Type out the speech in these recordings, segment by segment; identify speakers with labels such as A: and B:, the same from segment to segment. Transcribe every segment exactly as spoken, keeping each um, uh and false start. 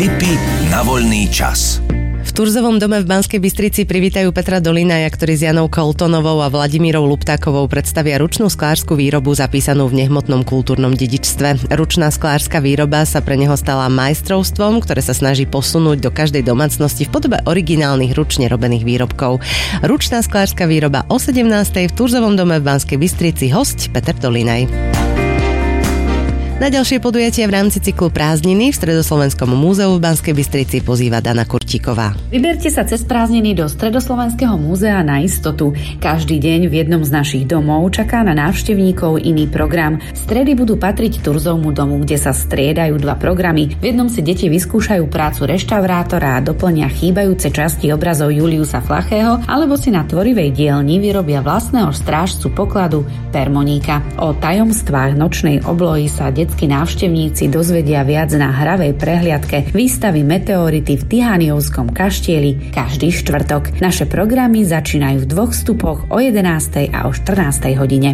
A: Tipy na voľný čas.
B: V Turzovom dome v Banskej Bystrici privítajú Petra Dolinaja, ktorý s Janou Koltonovou a Vladimírou Luptákovou predstavia ručnú sklársku výrobu zapísanú v nehmotnom kultúrnom dedičstve. Ručná sklárska výroba sa pre neho stala majstrovstvom, ktoré sa snaží posunúť do každej domácnosti v podobe originálnych ručne robených výrobkov. Ručná sklárska výroba o sedemnástej v Turzovom dome v Banskej Bystrici, hosť Peter Dolinaj. Na ďalšie podujatia v rámci cyklu Prázdniny v Stredoslovenskom múzeu v Banskej Bystrici pozýva Dana Kurtíková.
C: Vyberte sa cez prázdniny do Stredoslovenského múzea na istotu. Každý deň v jednom z našich domov čaká na návštevníkov iný program. Stredy budú patriť Turzovmu domu, kde sa striedajú dva programy. V jednom si deti vyskúšajú prácu reštaurátora a doplnia chýbajúce časti obrazov Juliusa Flachého, alebo si na tvorivej dielni vyrobia vlastného strážcu pokladu Permoníka. O tajomstvách nočnej oblohy sa detskí návštevníci dozvedia viac na hravej prehliadke výstavy Meteority v Tihaniovskom kaštieli každý štvrtok. Naše programy začínajú v dvoch vstupoch o jedenástej a o štrnástej hodine.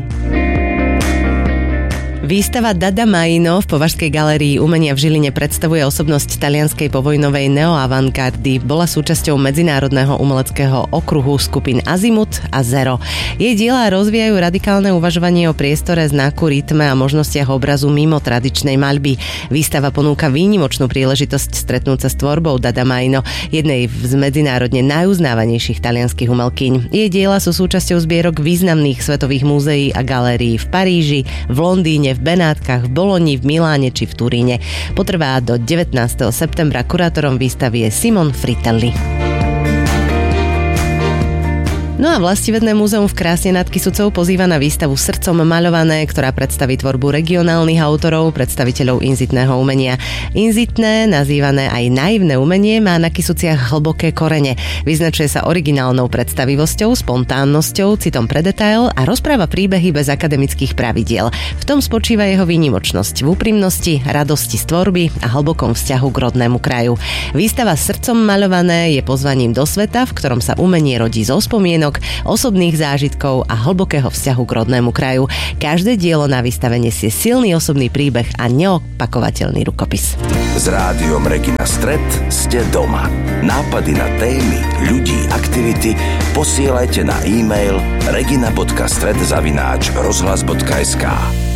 B: Výstava Dada Maino v Považskej galérii umenia v Žiline predstavuje osobnosť talianskej povojnovej neoavantgardy. Bola súčasťou medzinárodného umeleckého okruhu skupín Azimut a Zero. Jej diela rozvíjajú radikálne uvažovanie o priestore, znaku, rytme a možnostiach obrazu mimo tradičnej maľby. Výstava ponúka výnimočnú príležitosť stretnúť sa s tvorbou Dada Maino, jednej z medzinárodne najuznávanejších talianskych umelkyň. Jej diela sú súčasťou zbierok významných svetových múzeí a galérií v Paríži, v Londýne, v Benátkach, v Boloni, v Miláne či v Turíne. Potrvá do devätnásteho septembra. Kurátorom výstavy je Simon Fritelli. No a Vlastivedné múzeum v Krásne nad Kysucou pozýva na výstavu Srdcom maľované, ktorá predstaví tvorbu regionálnych autorov, predstaviteľov inzitného umenia. Inzitné, nazývané aj naivné umenie, má na Kysuciach hlboké korene. Vyznačuje sa originálnou predstavivosťou, spontánnosťou, citom pre detail a rozpráva príbehy bez akademických pravidiel. V tom spočíva jeho výnimočnosť, v úprimnosti, radosti z tvorby a hlbokom vzťahu k rodnému kraju. Výstava Srdcom maľované je pozvaním do sveta, v ktorom sa umenie rodí zo spomienok, osobných zážitkov a hlbokého vzťahu k rodnému kraju. Každé dielo na výstave nesie silný osobný príbeh a neopakovateľný rukopis.
A: S rádiom Regina Stret ste doma. Nápady na témy, ľudí, aktivity posielajte na e-mail regina bodka stret zavináč rozhlas bodka es ká.